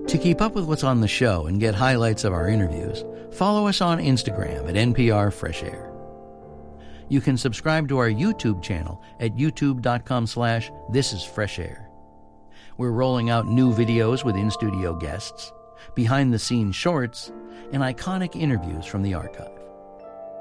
To keep up with what's on the show and get highlights of our interviews, follow us on Instagram at NPR Fresh Air. You can subscribe to our YouTube channel at youtube.com/thisisfreshair. We're rolling out new videos with in-studio guests, behind-the-scenes shorts, and iconic interviews from the archive.